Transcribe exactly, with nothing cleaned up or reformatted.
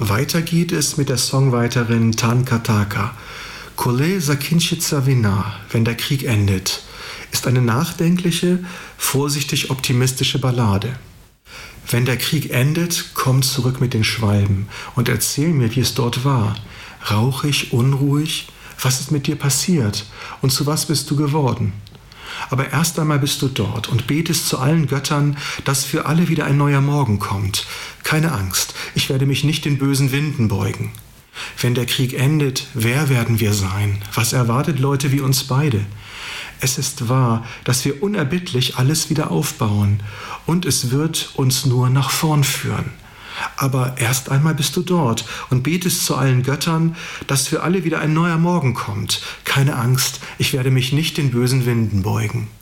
Weiter geht es mit der Songwriterin Tan Kataka. Kole zakinchitsa vina, wenn der Krieg endet, ist eine nachdenkliche, vorsichtig optimistische Ballade. Wenn der Krieg endet, komm zurück mit den Schwalben und erzähl mir, wie es dort war. Rauchig, unruhig, was ist mit dir passiert und zu was bist du geworden? Aber erst einmal bist du dort und betest zu allen Göttern, dass für alle wieder ein neuer Morgen kommt. Keine Angst, ich werde mich nicht den bösen Winden beugen. Wenn der Krieg endet, wer werden wir sein? Was erwartet Leute wie uns beide? Es ist wahr, dass wir unerbittlich alles wieder aufbauen und es wird uns nur nach vorn führen. Aber erst einmal bist du dort und betest zu allen Göttern, dass für alle wieder ein neuer Morgen kommt. Keine Angst, ich werde mich nicht den bösen Winden beugen.